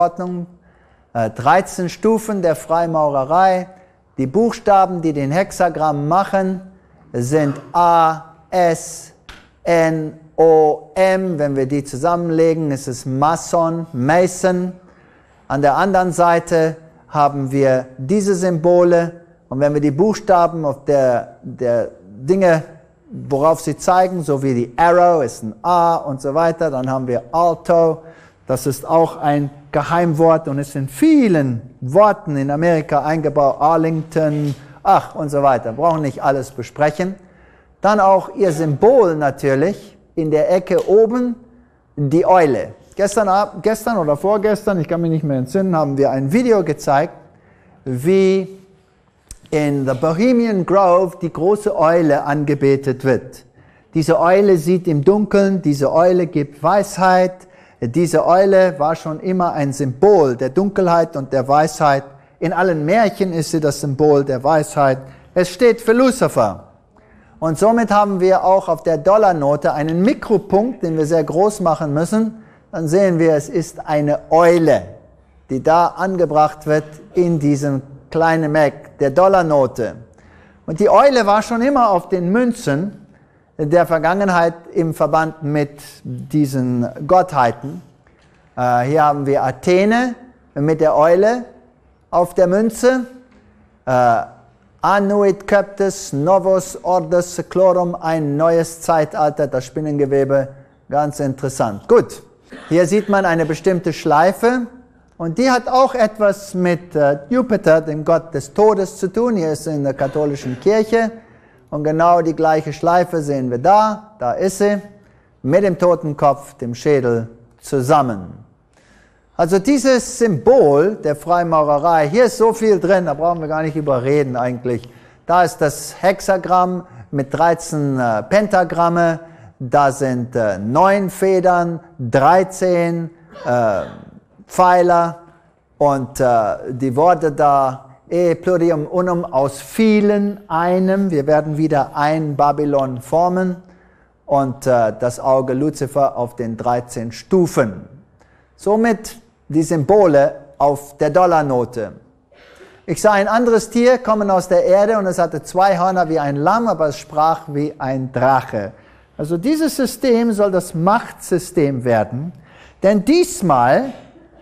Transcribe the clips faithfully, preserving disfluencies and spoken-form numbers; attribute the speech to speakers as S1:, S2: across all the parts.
S1: Ordnung, äh, dreizehn Stufen der Freimaurerei. Die Buchstaben, die den Hexagramm machen, sind A, S, N, O, M. Wenn wir die zusammenlegen, ist es Mason, Mason. An der anderen Seite haben wir diese Symbole. Und wenn wir die Buchstaben auf der, der Dinge, worauf sie zeigen, so wie die Arrow ist ein A und so weiter, dann haben wir Alto. Das ist auch ein Geheimwort und ist in vielen Worten in Amerika eingebaut. Arlington, ach und so weiter. Wir brauchen nicht alles besprechen. Dann auch ihr Symbol natürlich in der Ecke oben, die Eule. Gestern, gestern oder vorgestern, ich kann mich nicht mehr entsinnen, haben wir ein Video gezeigt, wie in the Bohemian Grove die große Eule angebetet wird. Diese Eule sieht im Dunkeln, diese Eule gibt Weisheit. Diese Eule war schon immer ein Symbol der Dunkelheit und der Weisheit. In allen Märchen ist sie das Symbol der Weisheit. Es steht für Lucifer. Und somit haben wir auch auf der Dollarnote einen Mikropunkt, den wir sehr groß machen müssen. Dann sehen wir, es ist eine Eule, die da angebracht wird in diesem kleinen Eck der Dollarnote. Und die Eule war schon immer auf den Münzen der Vergangenheit im Verband mit diesen Gottheiten. Äh, hier haben wir Athene mit der Eule auf der Münze. Äh, Annuit Coeptis Novus Ordes Seclorum, ein neues Zeitalter, das Spinnengewebe, ganz interessant. Gut, hier sieht man eine bestimmte Schleife und die hat auch etwas mit äh, Jupiter, dem Gott des Todes, zu tun. Hier ist sie in der katholischen Kirche. Und genau die gleiche Schleife sehen wir da, da ist sie, mit dem Totenkopf, dem Schädel zusammen. Also dieses Symbol der Freimaurerei, hier ist so viel drin, da brauchen wir gar nicht überreden eigentlich. Da ist das Hexagramm mit dreizehn äh, Pentagramme, da sind äh, neun Federn, dreizehn äh, Pfeiler und äh, die Worte da, E plurium unum, aus vielen einem. Wir werden wieder ein Babylon formen und äh, das Auge Luzifer auf den dreizehn Stufen. Somit die Symbole auf der Dollarnote. Ich sah ein anderes Tier kommen aus der Erde und es hatte zwei Hörner wie ein Lamm, aber es sprach wie ein Drache. Also dieses System soll das Machtsystem werden, denn diesmal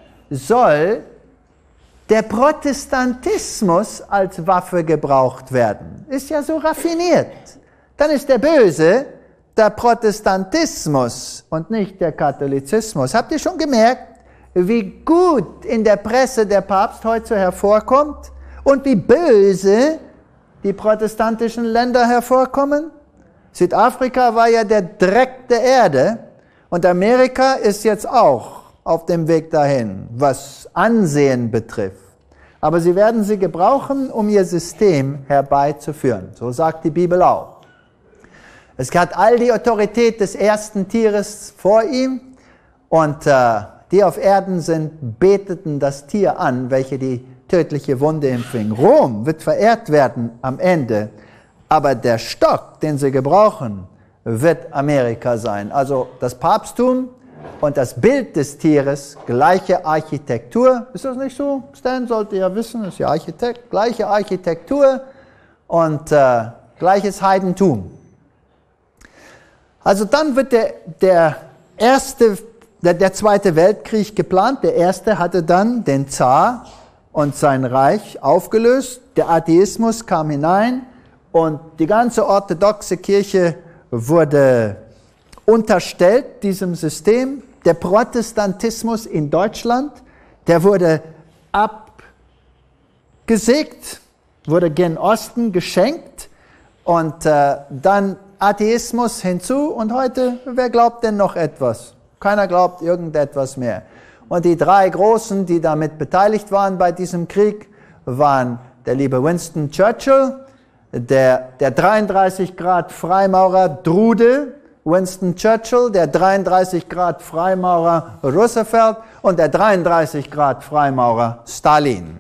S1: soll der Protestantismus als Waffe gebraucht werden. Ist ja so raffiniert. Dann ist der Böse der Protestantismus und nicht der Katholizismus. Habt ihr schon gemerkt, wie gut in der Presse der Papst heute hervorkommt und wie böse die protestantischen Länder hervorkommen? Südafrika war ja der Dreck der Erde und Amerika ist jetzt auch auf dem Weg dahin, was Ansehen betrifft. Aber sie werden sie gebrauchen, um ihr System herbeizuführen. So sagt die Bibel auch. Es hat all die Autorität des ersten Tieres vor ihm und äh, die auf Erden sind, beteten das Tier an, welche die tödliche Wunde empfing. Rom wird verehrt werden am Ende, aber der Stock, den sie gebrauchen, wird Amerika sein. Also das Papsttum und das Bild des Tieres, gleiche Architektur. Ist das nicht so? Stan sollte ja wissen, ist ja Architekt. Gleiche Architektur und äh, gleiches Heidentum. Also dann wird der, der, erste, der, der Zweite Weltkrieg geplant. Der erste hatte dann den Zar und sein Reich aufgelöst. Der Atheismus kam hinein und die ganze orthodoxe Kirche wurde unterstellt diesem System. Der Protestantismus in Deutschland, der wurde abgesägt, wurde gen Osten geschenkt und äh, dann Atheismus hinzu und heute, wer glaubt denn noch etwas? Keiner glaubt irgendetwas mehr. Und die drei Großen, die damit beteiligt waren bei diesem Krieg, waren der liebe Winston Churchill, der, der dreiunddreißig Grad Freimaurer Drude, Winston Churchill, der dreiunddreißig Grad Freimaurer Roosevelt und der dreiunddreißig Grad Freimaurer Stalin.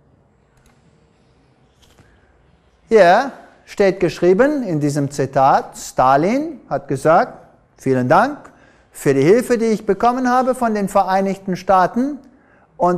S1: Hier steht geschrieben in diesem Zitat, Stalin hat gesagt, vielen Dank für die Hilfe, die ich bekommen habe von den Vereinigten Staaten,